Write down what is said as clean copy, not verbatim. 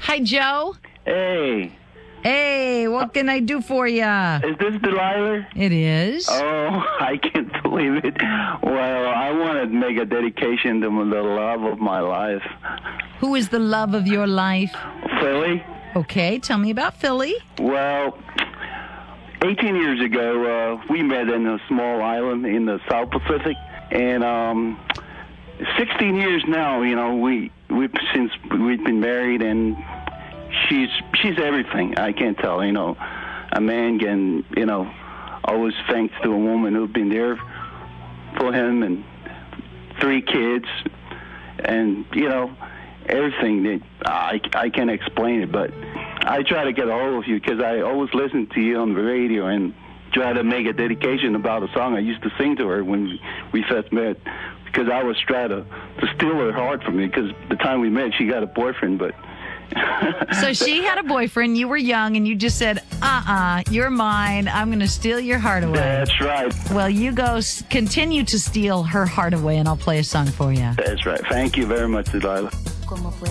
Hi, Joe. Hey, Hey, what can I do for you? is this Delilah? It is. Oh, I can't believe it. Well, I want to make a dedication to the love of my life, Who is the love of your life? Philly. Okay, tell me about Philly. Well, 18 years ago, we met in a small island in the South Pacific, and 16 years now. Since we've been married, and she's everything. I can't tell. A man can always thanks to a woman who's been there for him, and 3 kids, and everything that I can't explain it, but I try to get a hold of you because I always listen to you on the radio and try to make a dedication about a song I used to sing to her when we first met, because I was trying to steal her heart from me, because the time we met she got a boyfriend, but So she had a boyfriend, you were young, and you just said, you're mine, I'm going to steal your heart away. That's right. Well, you go continue to steal her heart away, and I'll play a song for you. That's right. Thank you very much, Delilah.